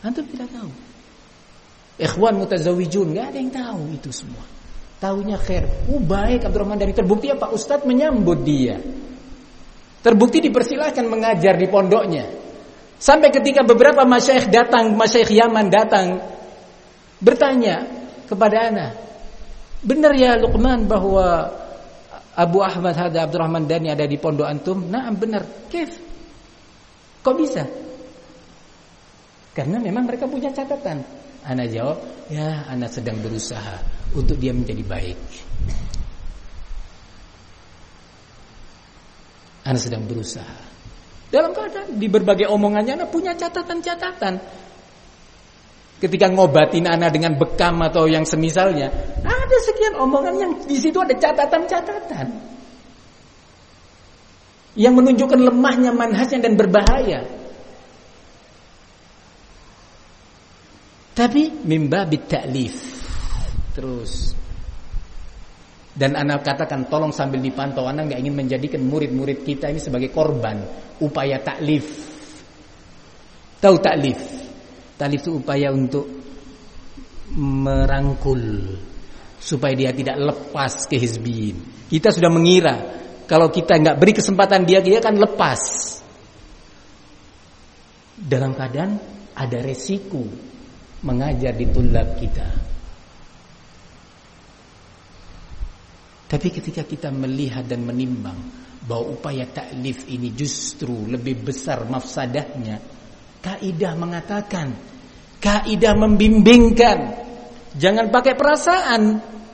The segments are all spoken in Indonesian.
Antum tidak tahu. Ikhwan mutazawijun, enggak ada yang tahu itu semua. Taunya khair. Baik Abdurrahman Dani, terbukti apa? Ustadz menyambut dia. Terbukti dipersilahkan mengajar di pondoknya. Sampai ketika beberapa masyayikh datang, masyayikh Yaman datang bertanya kepada ana, benar ya Luqman bahwa Abu Ahmad Hada Abdurrahman Dani ada di pondok antum? Naam benar. Kif? Kok bisa? Karena memang mereka punya catatan. Ana jawab, ya ana sedang berusaha untuk dia menjadi baik. Ana sedang berusaha. Dalam keadaan di berbagai omongannya ana punya catatan-catatan. Ketika ngobatin ana dengan bekam atau yang semisalnya, ada sekian omongan yang di situ ada catatan-catatan yang menunjukkan lemahnya manhajnya dan berbahaya. Tapi mimba bitta'lif. Terus. Dan ana katakan tolong sambil dipantau, ana enggak ingin menjadikan murid-murid kita ini sebagai korban upaya taklif. Tahu taklif? Taklif itu upaya untuk merangkul supaya dia tidak lepas ke hizbiyin. Kita sudah mengira kalau kita enggak beri kesempatan dia akan lepas. Dalam keadaan ada resiko mengajar di tulab kita. Tapi ketika kita melihat dan menimbang bahwa upaya taklif ini justru lebih besar mafsadahnya, kaidah mengatakan, kaidah membimbingkan, jangan pakai perasaan.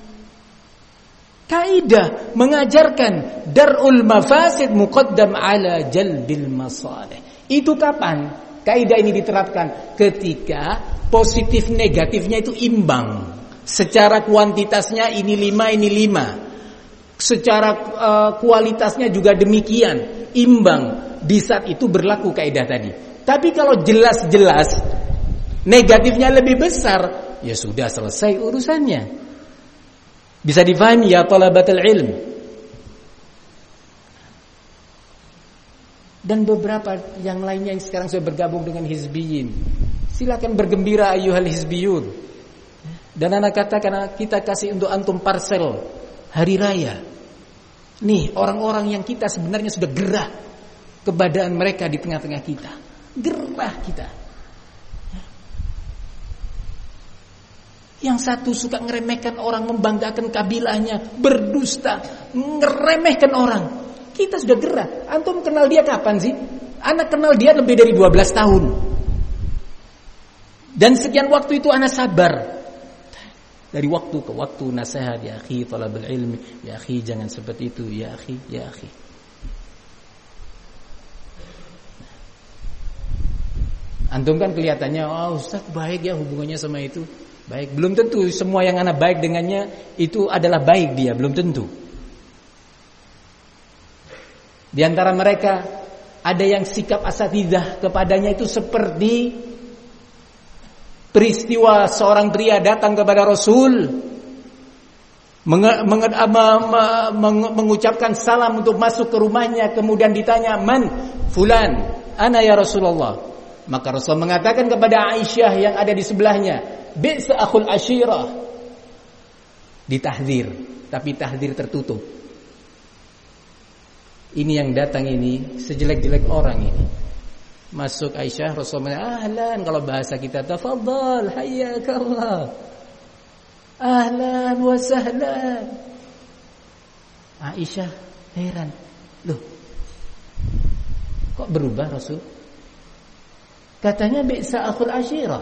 Kaidah mengajarkan darul mafasid muqaddam ala jalbil masalih. Itu kapan kaidah ini diterapkan? Ketika positif negatifnya itu imbang. Secara kuantitasnya ini 5, ini 5. Secara kualitasnya juga demikian, imbang. Di saat itu berlaku kaidah tadi. Tapi kalau jelas-jelas negatifnya lebih besar, ya sudah selesai urusannya. Bisa difahami ya talabatul ilm. Dan beberapa yang lainnya yang sekarang sudah bergabung dengan hizbiyin, silakan bergembira ayyuhal hizbiyun. Dan anak katakan kita kasih untuk antum parcel hari raya. Nih orang-orang yang kita sebenarnya sudah gerah keberadaan mereka di tengah-tengah kita. Gerah kita. Yang satu suka ngeremehkan orang, membanggakan kabilahnya, berdusta, ngeremehkan orang. Kita sudah gerah. Antum kenal dia kapan sih? Anak kenal dia lebih dari 12 tahun. Dan sekian waktu itu anak sabar. Dari waktu ke waktu nasihat, ya akhi talabul ilmi, ya akhi jangan seperti itu, ya akhi, ya akhi. Antum kan kelihatannya, oh Ustaz baik ya hubungannya sama itu. Baik, belum tentu semua yang anak baik dengannya itu adalah baik dia, belum tentu. Di antara mereka ada yang sikap asatidzah kepadanya itu seperti peristiwa seorang pria datang kepada Rasul mengucapkan salam untuk masuk ke rumahnya, kemudian ditanya, "Man fulan?" "Ana ya Rasulullah." Maka Rasul mengatakan kepada Aisyah yang ada di sebelahnya, "Bi'sa akhul ashirah." Ditahdzir, tapi tahdzir tertutup. Ini yang datang ini sejelek-jelek orang ini. Masuk Aisyah, Rasul mengatakan, "Ahlan," kalau bahasa kita, "Tafadhal, hayyakallah." Ahlan wa sahlan. Aisyah heran. Loh, kok berubah Rasul? Katanya bi'sa akhul ashirah.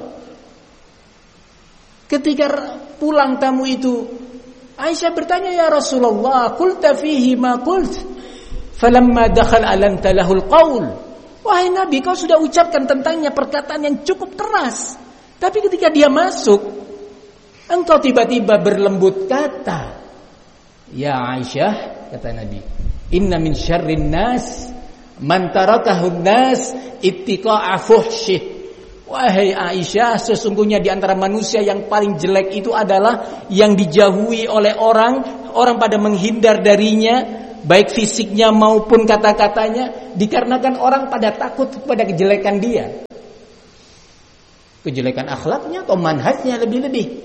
Ketika pulang tamu itu, Aisyah bertanya, "Ya Rasulullah, qulta fihi ma qult, falamma dakhal alanta lahul qaul." Wahai Nabi, kau sudah ucapkan tentangnya perkataan yang cukup keras. Tapi ketika dia masuk, engkau tiba-tiba berlembut kata. Ya Aisyah, kata Nabi, "Inna min syarrin nas man tarakahun nas ittiqa'a fuhsyih." Wahai Aisyah, sesungguhnya di antara manusia yang paling jelek itu adalah yang dijauhi oleh orang pada menghindar darinya, baik fisiknya maupun kata-katanya, dikarenakan orang pada takut kepada kejelekan dia. Kejelekan akhlaknya atau manhajnya lebih-lebih.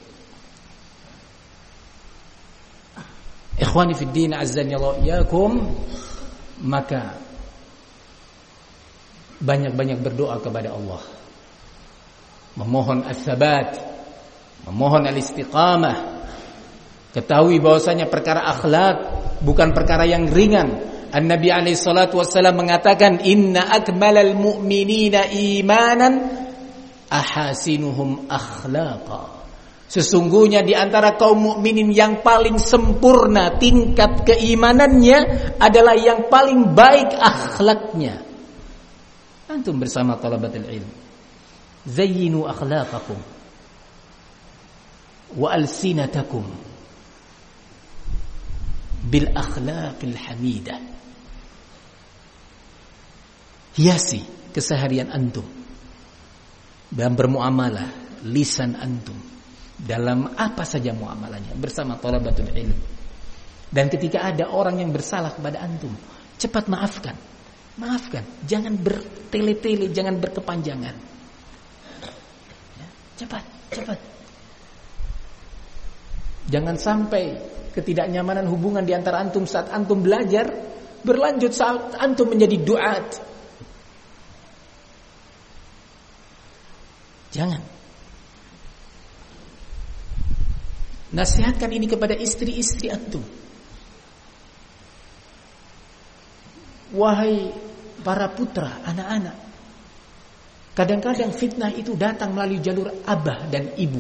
Ikhwani fid din, azzani Allah iyakum, maka banyak-banyak berdoa kepada Allah, memohon as-sabat, memohon al-istiqamah. Ketahui bahwasanya perkara akhlak bukan perkara yang ringan. An-Nabi alaihi salatu wassalam mengatakan, inna akmalal mu'minina imanan ahasinuhum akhlaqa. Sesungguhnya di antara kaum mukminin yang paling sempurna tingkat keimanannya adalah yang paling baik akhlaknya. Antum bersama talabatul ilm, zayyinu akhlaqakum wa alsinatakum bil akhlaqil hamidah. Hiasi keseharian antum dalam bermuamalah, lisan antum dalam apa saja muamalahnya bersama talabatul ilm. Dan ketika ada orang yang bersalah kepada antum, cepat maafkan. Maafkan, jangan bertele-tele, jangan berkepanjangan. Ya, cepat. Jangan sampai ketidaknyamanan hubungan di antara antum saat antum belajar berlanjut saat antum menjadi duat. Jangan. Nasihatkan ini kepada istri-istri antum. Wahai para putra, anak-anak, kadang-kadang fitnah itu datang melalui jalur abah dan ibu.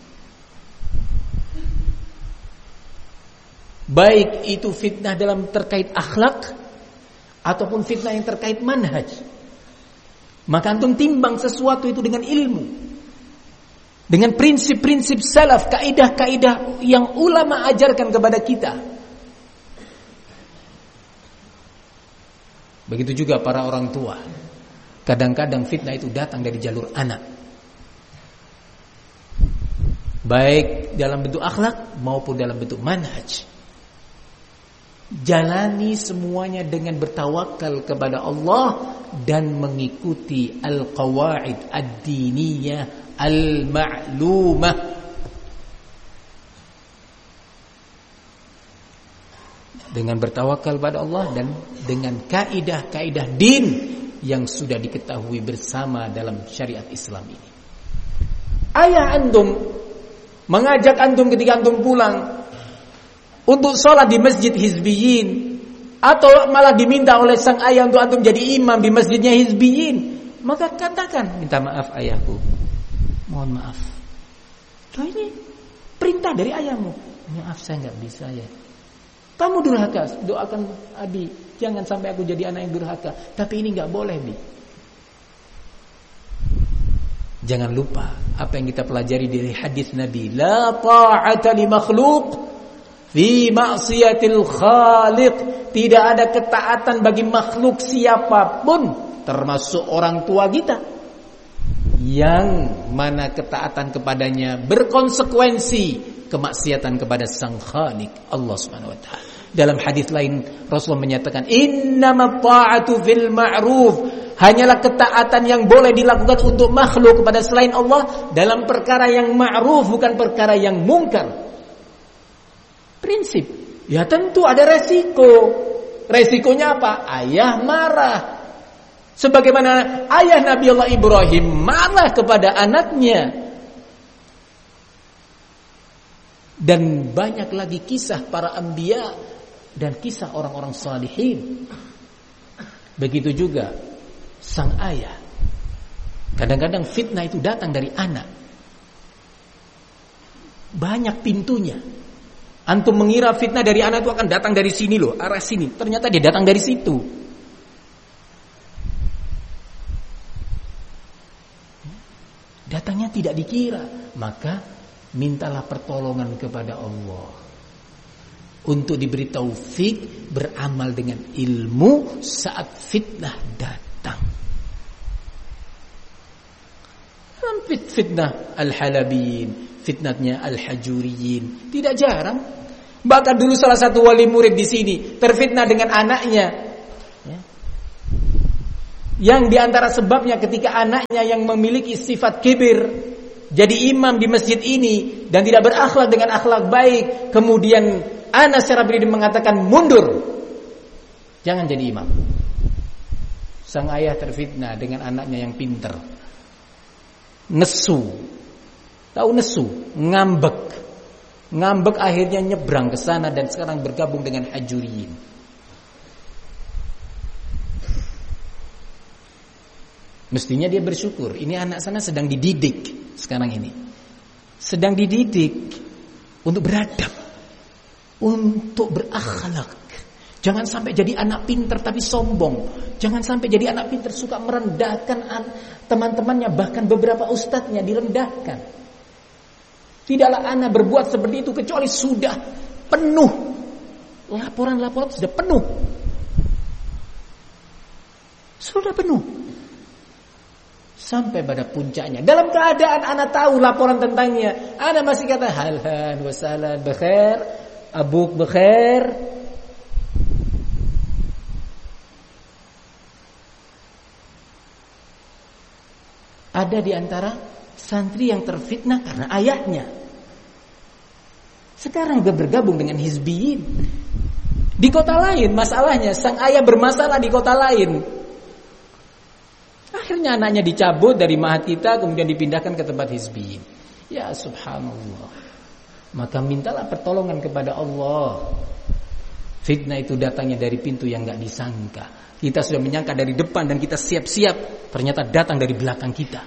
Baik itu fitnah dalam terkait akhlak ataupun fitnah yang terkait manhaj. Maka antum timbang sesuatu itu dengan ilmu, dengan prinsip-prinsip salaf, kaidah-kaidah yang ulama ajarkan kepada kita. Begitu juga para orang tua. Kadang-kadang fitnah itu datang dari jalur anak, baik dalam bentuk akhlak maupun dalam bentuk manhaj. Jalani semuanya dengan bertawakal kepada Allah dan mengikuti al-qawaid ad-diniyah al-ma'lumah. Dengan bertawakal pada Allah dan dengan kaidah-kaidah din yang sudah diketahui bersama dalam syariat Islam ini. Ayah antum mengajak antum ketika antum pulang untuk sholat di masjid hizbiyin, atau malah diminta oleh sang ayah untuk antum jadi imam di masjidnya hizbiyin, maka katakan, minta maaf ayahku, mohon maaf. Loh, ini perintah dari ayahmu. Maaf, saya nggak bisa ya. Kamu durhaka, doakan Abi, jangan sampai aku jadi anak yang durhaka. Tapi ini nggak boleh, Bi. Jangan lupa apa yang kita pelajari dari hadis Nabi, la ta'ata li makhluq fi ma'siyatil khaliq. Tidak ada ketaatan bagi makhluk siapapun, termasuk orang tua kita, yang mana ketaatan kepadanya berkonsekuensi kemaksiatan kepada sang Khaliq Allah Subhanahu wa taala. Dalam hadis lain Rasulullah menyatakan, innamat ta'atu fil ma'ruf, hanyalah ketaatan yang boleh dilakukan untuk makhluk kepada selain Allah dalam perkara yang ma'ruf, bukan perkara yang mungkar. Prinsip. Ya tentu ada resiko. Resikonya apa? Ayah marah. Sebagaimana ayah Nabi Allah Ibrahim marah kepada anaknya. Dan banyak lagi kisah para anbiya dan kisah orang-orang salihin. Begitu juga sang ayah. Kadang-kadang fitnah itu datang dari anak. Banyak pintunya. Antum mengira fitnah dari anak itu akan datang dari sini loh, arah sini. Ternyata dia datang dari situ. Datangnya tidak dikira. Maka mintalah pertolongan kepada Allah untuk diberi taufik beramal dengan ilmu saat fitnah datang. Fitnah al-halabiyin, fitnahnya al-hajuriyin, tidak jarang. Bahkan dulu salah satu wali murid di sini terfitnah dengan anaknya. Ya. Yang diantara sebabnya ketika anaknya yang memiliki sifat kibir jadi imam di masjid ini dan tidak berakhlak dengan akhlak baik, kemudian anak secara pribadi mengatakan mundur, jangan jadi imam. Sang ayah terfitnah dengan anaknya yang pinter, nesu, tahu nesu, ngambek akhirnya nyebrang ke sana dan sekarang bergabung dengan Hajuriyin. Mestinya dia bersyukur, ini anak sana sedang dididik sekarang ini. Sedang dididik untuk beradab, untuk berakhlak. Jangan sampai jadi anak pinter tapi sombong. Jangan sampai jadi anak pinter suka merendahkan teman-temannya, bahkan beberapa ustadznya direndahkan. Tidaklah anak berbuat seperti itu kecuali sudah penuh. Laporan-laporan sudah penuh. Sudah penuh. Sampai pada puncaknya. Dalam keadaan anak tahu laporan tentangnya, anak masih kata halhan wasalan bekhair, abuk bekhair. Ada di antara santri yang terfitnah karena ayahnya. Sekarang dia bergabung dengan hizbiyin. Di kota lain masalahnya, sang ayah bermasalah di kota lain. Akhirnya anaknya dicabut dari ma'had kita, kemudian dipindahkan ke tempat hizbiyin. Ya subhanallah. Maka mintalah pertolongan kepada Allah. Fitnah itu datangnya dari pintu yang gak disangka. Kita sudah menyangka dari depan dan kita siap-siap, ternyata datang dari belakang kita.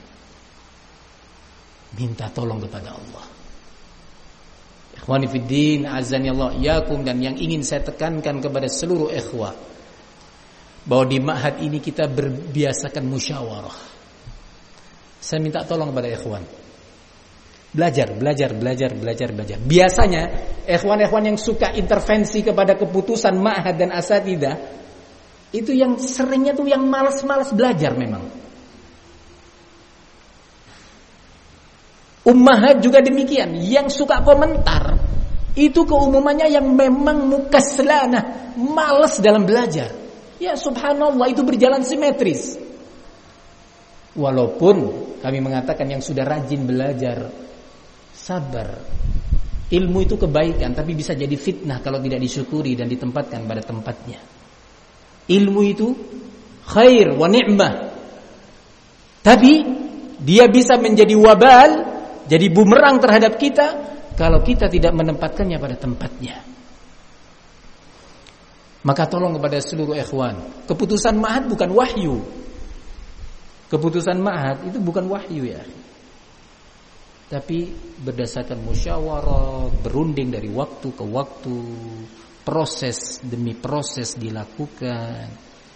Minta tolong kepada Allah. Ikhwani fiddin, azani Allah yakum, dan yang ingin saya tekankan kepada seluruh ikhwah, bahwa di ma'had ini kita berbiasakan musyawarah. Saya minta tolong kepada ikhwan. Belajar. Biasanya ikhwan-ikhwan yang suka intervensi kepada keputusan ma'had dan asatidah, itu yang seringnya tuh yang malas-malas belajar memang. Ummahat juga demikian, yang suka komentar itu keumumannya yang memang mukaslanah, malas dalam belajar. Ya subhanallah, itu berjalan simetris. Walaupun kami mengatakan yang sudah rajin belajar, sabar. Ilmu itu kebaikan, tapi bisa jadi fitnah kalau tidak disyukuri dan ditempatkan pada tempatnya. Ilmu itu khair wa ni'mah, tapi dia bisa menjadi wabal, jadi bumerang terhadap kita kalau kita tidak menempatkannya pada tempatnya. Maka tolong kepada seluruh ikhwan, keputusan ma'had bukan wahyu. Keputusan ma'had itu bukan wahyu ya. Tapi berdasarkan musyawarah, berunding dari waktu ke waktu, proses demi proses dilakukan.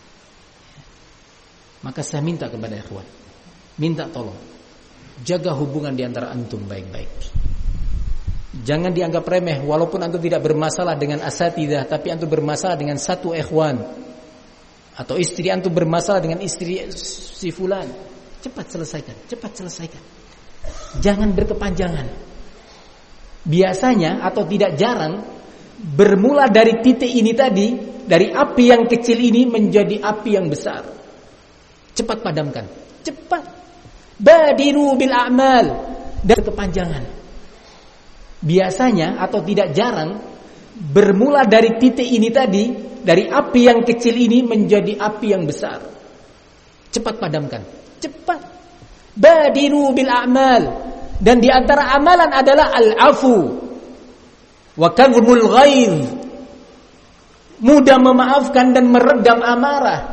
Maka saya minta kepada ikhwan, minta tolong, jaga hubungan di antara antum baik-baik. Jangan dianggap remeh, walaupun antum tidak bermasalah dengan asatidah, tapi antum bermasalah dengan satu ikhwan, atau istri antum bermasalah dengan istri si fulan. Cepat selesaikan. Jangan berkepanjangan. Biasanya atau tidak jarang bermula dari titik ini tadi, dari api yang kecil ini menjadi api yang besar. Cepat padamkan. Cepat. Badiru bil a'mal. Dan kepanjangan. Biasanya atau tidak jarang bermula dari titik ini tadi, dari api yang kecil ini menjadi api yang besar. Cepat padamkan. Cepat. Badiru bil a'mal. Dan di antara amalan adalah al-afu wa kadhmul ghaidh. Mudah memaafkan dan meredam amarah.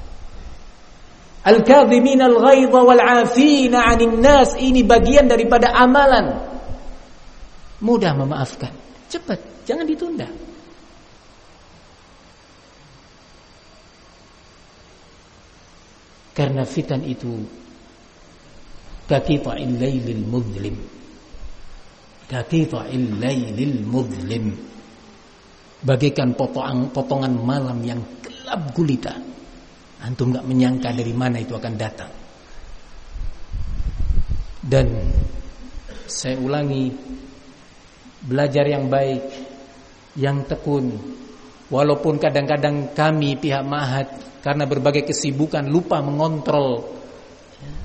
Al-kadhimin al-ghaidha wal 'afina 'anil nas, ini bagian daripada amalan. Mudah memaafkan. Cepat, jangan ditunda. Karena fitan itu kaqita'il lailil mudlim. Kaqita'il lailil mudlim. Bagaikan potongan malam yang gelap gulita. Antum enggak menyangka dari mana itu akan datang. Dan saya ulangi, belajar yang baik, yang tekun, Walaupun kadang-kadang kami pihak ma'had karena berbagai kesibukan lupa mengontrol